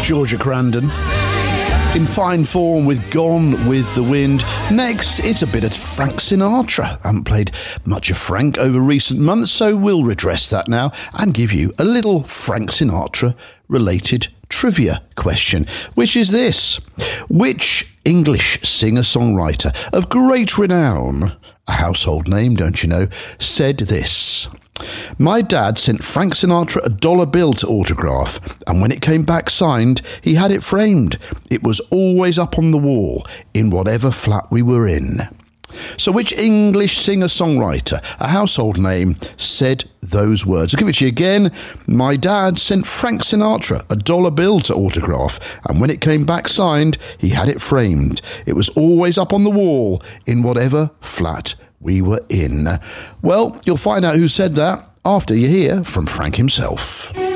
Georgia Crandon in fine form with Gone with the Wind. Next, it's a bit of Frank Sinatra. I haven't played much of Frank over recent months, so we'll redress that now and give you a little Frank Sinatra-related trivia question, which is this. Which English singer-songwriter of great renown, a household name, don't you know, said this? My dad sent Frank Sinatra a dollar bill to autograph, and when it came back signed, he had it framed. It was always up on the wall in whatever flat we were in. So which English singer-songwriter, a household name, said those words? I'll give it to you again. My dad sent Frank Sinatra a dollar bill to autograph, and when it came back signed, he had it framed. It was always up on the wall in whatever flat we were in. Well, you'll find out who said that after you hear from Frank himself.